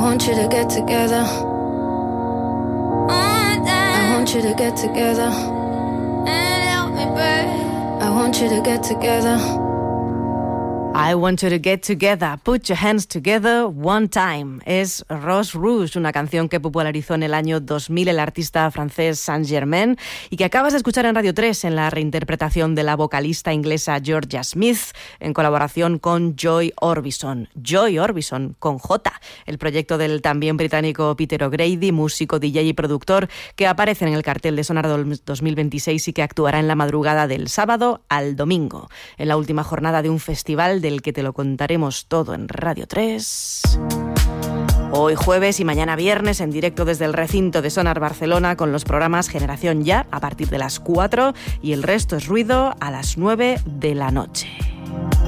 want you to get together. I want you to get together. And help me, babe. I want you to get together. I want you to get together, put your hands together one time. Es Rose Rouge, una canción que popularizó en el año 2000 el artista francés Saint-Germain y que acabas de escuchar en Radio 3 en la reinterpretación de la vocalista inglesa Georgia Smith en colaboración con Joy Orbison. Joy Orbison con J, el proyecto del también británico Peter O'Grady, músico, DJ y productor que aparece en el cartel de Sonar 2026 y que actuará en la madrugada del sábado al domingo, en la última jornada de un festival del que te lo contaremos todo en Radio 3. Hoy jueves y mañana viernes en directo desde el recinto de Sonar Barcelona con los programas Generación Ya a partir de las 4 y El Resto es Ruido a las 9 de la noche.